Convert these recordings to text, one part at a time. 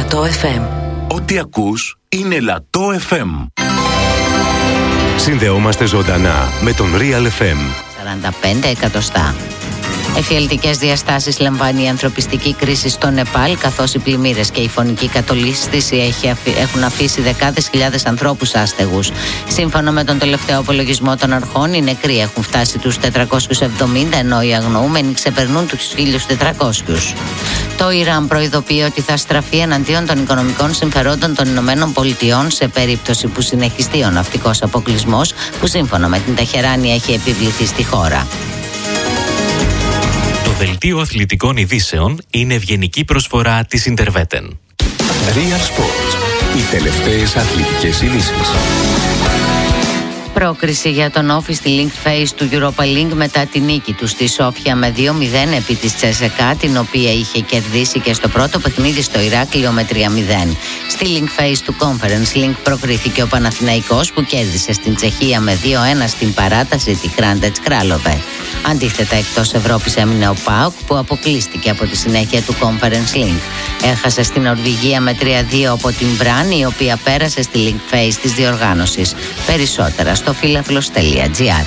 Λατό FM. Ό,τι ακούς είναι Λατό FM. Συνδεόμαστε ζωντανά με τον Real FM. 45 εκατοστά. Εφιαλτικές διαστάσεις λαμβάνει η ανθρωπιστική κρίση στο Νεπάλ, καθώς οι πλημμύρες και η φωνική κατολίσθηση έχουν αφήσει δεκάδες χιλιάδες ανθρώπους άστεγους. Σύμφωνα με τον τελευταίο απολογισμό των αρχών, οι νεκροί έχουν φτάσει τους 470, ενώ οι αγνοούμενοι ξεπερνούν τους 1.400. Το Ιράν προειδοποιεί ότι θα στραφεί εναντίον των οικονομικών συμφερόντων των Ηνωμένων Πολιτειών σε περίπτωση που συνεχιστεί ο ναυτικός αποκλεισμός που σύμφωνα με την Τεχεράνη έχει επιβληθεί στη χώρα. Το δελτίο αθλητικών ειδήσεων είναι ευγενική προσφορά της Interveten. Real Sports. Οι τελευταίες αθλητικές ειδήσεις. Πρόκριση για τον Όφη στη Link Phase του Europa League μετά τη νίκη του στη Σόφια με 2-0 επί της Τσεσεκά, την οποία είχε κερδίσει και στο πρώτο παιχνίδι στο Ηράκλειο με 3-0. Στη Link Phase του Conference League προκρίθηκε ο Παναθηναϊκός που κέρδισε στην Τσεχία με 2-1 στην παράταση τη Hrantec Králové. Αντίθετα, εκτός Ευρώπης έμεινε ο ΠΑΟΚ που αποκλείστηκε από τη συνέχεια του Conference League. Έχασε στην Νορβηγία με 3-2 από την Μπραν, η οποία πέρασε στη Link Phase της διοργάνωσης. Περισσότερα στο φίλαθλος.gr.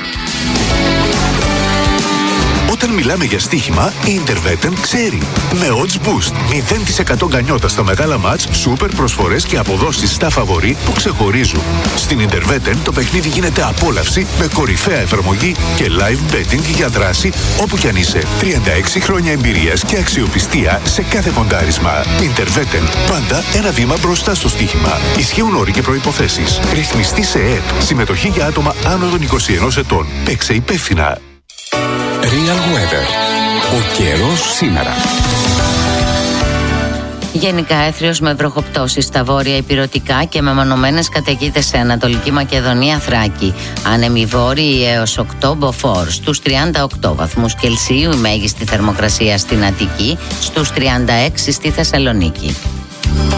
Όταν μιλάμε για στοίχημα, η Interveten ξέρει. Με odds boost, 0% γκανιότα στα μεγάλα μάτς, σούπερ προσφορές και αποδόσεις στα φαβορί που ξεχωρίζουν. Στην Interveten το παιχνίδι γίνεται απόλαυση με κορυφαία εφαρμογή και live betting για δράση όπου κι αν είσαι. 36 χρόνια εμπειρίας και αξιοπιστία σε κάθε ποντάρισμα. Interveten, πάντα ένα βήμα μπροστά στο στοίχημα. Ισχύουν όροι και προϋποθέσεις. Ρυθμιστή σε ΕΕΠ. Συμμετοχή για άτομα άνω των 21 ετών. Παίξε υπεύθυνα. Real Weather. Ο καιρός σήμερα. Γενικά έθριος με βροχοπτώσεις στα βόρεια ηπειρωτικά και με μεμονωμένες καταιγίδες σε Ανατολική Μακεδονία, Θράκη. Άνεμοι βόρειοι έως 8 μποφόρ. Στους 38 βαθμούς Κελσίου η μέγιστη θερμοκρασία στην Αττική, στους 36 στη Θεσσαλονίκη.